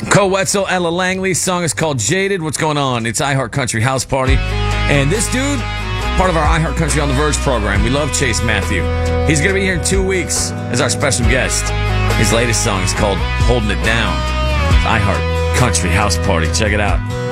Cole Wetzel, Ella Langley. Song is called Jaded. What's going on? It's iHeart Country House Party. And this dude, part of our iHeart Country on the Verge program. We love Chase Matthew. He's going to be here in 2 weeks as our special guest. His latest song is called Holding It Down. iHeart Country House Party. Check it out.